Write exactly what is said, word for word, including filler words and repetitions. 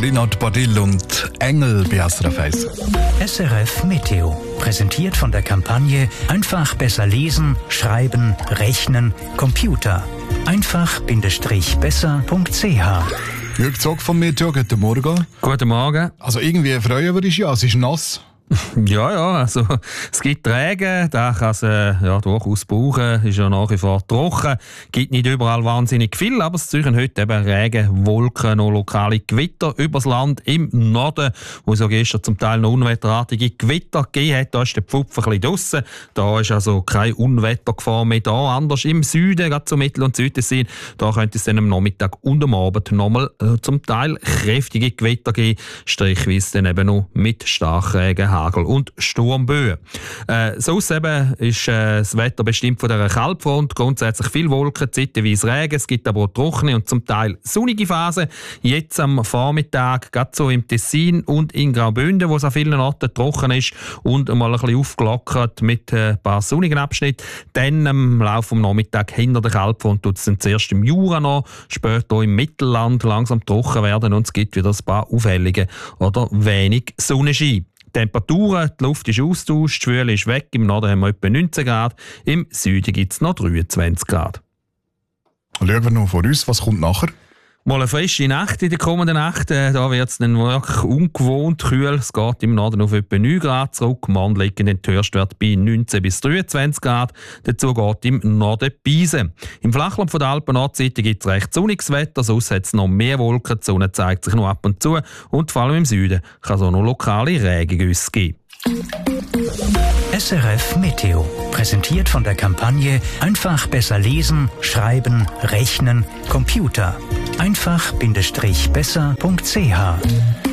Linhard Badil und Engel bei S R F eins. S R F Meteo. Präsentiert von der Kampagne Einfach besser lesen, schreiben, rechnen, Computer. einfach-besser punkt c h. Jürg Zog vom Meteo, guten Morgen. Guten Morgen. Also irgendwie freuen wir uns ja, es ist nass. Ja, ja, also es gibt Regen, da kann es äh, ja, durchaus brauchen, ist ja nach wie vor trocken, gibt nicht überall wahnsinnig viel, aber es zeigen heute eben Regen, Wolken, noch lokale Gewitter übers Land im Norden, wo es ja gestern zum Teil noch unwetterartige Gewitter gegeben hat, da ist der Pfupf ein bisschen draussen, da ist also keine Unwettergefahr mehr da, anders im Süden, gerade zum Mittel- und Südtessin, da könnte es dann am Nachmittag und am Abend nochmal äh, zum Teil kräftige Gewitter geben, strichweise dann eben noch mit Starkregen, Hagel und Sturmböen. Äh, sonst eben ist äh, das Wetter bestimmt von dieser Kaltfront. Grundsätzlich viel Wolken, zeitweise Regen. Es gibt aber auch trockene und zum Teil sonnige Phasen. Jetzt am Vormittag, gerade so im Tessin und in Graubünden, wo es an vielen Orten trocken ist und mal ein bisschen aufgelockert mit äh, ein paar sonnigen Abschnitten. Dann am Laufe des Nachmittags hinter der Kaltfront tut es dann zuerst im Jura noch, später auch im Mittelland langsam trocken werden und es gibt wieder ein paar auffällige oder wenig Sonnenschein. Temperaturen, die Luft ist austauscht, die Schwüle ist weg, im Norden haben wir etwa neunzehn Grad, im Süden gibt es noch dreiundzwanzig Grad. Schauen wir noch vor uns, was kommt nachher? Mal eine frische Nacht in der kommenden Nacht. Äh, da wird es dann wirklich ungewohnt kühl. Es geht im Norden auf etwa neun Grad zurück. Morgen liegen den Höchstwert bei neunzehn bis dreiundzwanzig Grad. Dazu geht im Norden Beisen. Im Flachland von der Alpen-Nordseite gibt es recht sonniges Wetter. Sonst hat es noch mehr Wolken. Die Sonne zeigt sich noch ab und zu. Und vor allem im Süden kann es auch noch lokale Regengüsse geben. S R F Meteo. Präsentiert von der Kampagne Einfach besser lesen, schreiben, rechnen, Computer. einfach-besser punkt c h.